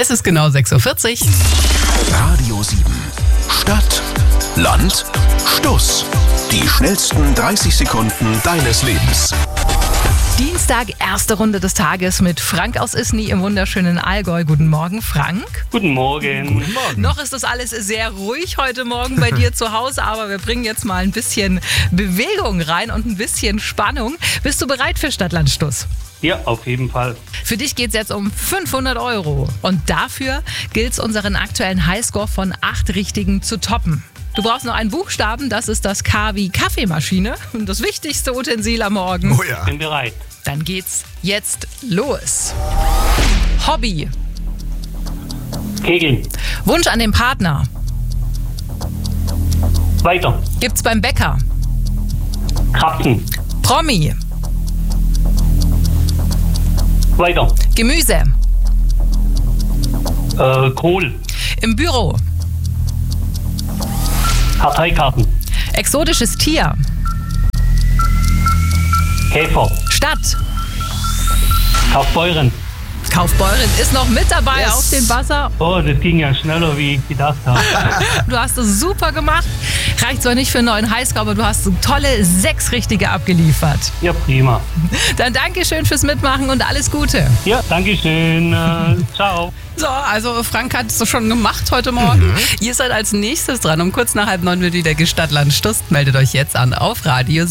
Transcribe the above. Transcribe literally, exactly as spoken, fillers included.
Es ist genau sechs Uhr vierzig. Radio sieben. Stadt, Land, Stuss. Die schnellsten dreißig Sekunden deines Lebens. Dienstag, erste Runde des Tages mit Frank aus Isny im wunderschönen Allgäu. Guten Morgen, Frank. Guten Morgen. Guten Morgen. Noch ist das alles sehr ruhig heute Morgen bei dir zu Hause, aber wir bringen jetzt mal ein bisschen Bewegung rein und ein bisschen Spannung. Bist du bereit für Stadtlandstuss? Ja, auf jeden Fall. Für dich geht es jetzt um fünfhundert Euro. Und dafür gilt es, unseren aktuellen Highscore von acht Richtigen zu toppen. Du brauchst noch einen Buchstaben, das ist das K wie Kaffeemaschine. Das wichtigste Utensil am Morgen. Oh ja. Bin bereit. Dann geht's jetzt los. Hobby. Kegeln. Wunsch an den Partner. Weiter. Gibt's beim Bäcker. Krapfen. Promi. Weiter. Gemüse. Äh, Kohl. Im Büro. Parteikarten. Exotisches Tier. Käfer. Stadt. Kaufbeuren. Kaufbeuren ist noch mit dabei Yes. auf dem Wasser. Oh, das ging ja schneller, wie ich gedacht habe. Du hast es super gemacht. Reicht zwar nicht für einen neuen Highscore, aber du hast so tolle sechs Richtige abgeliefert. Ja, prima. Dann Dankeschön fürs Mitmachen und alles Gute. Ja, dankeschön. Äh, ciao. So, also Frank hat es schon gemacht heute Morgen. Mhm. Ihr seid als nächstes dran. Um kurz nach halb neun wird wieder Stadtlandstuss. Meldet euch jetzt an auf Radio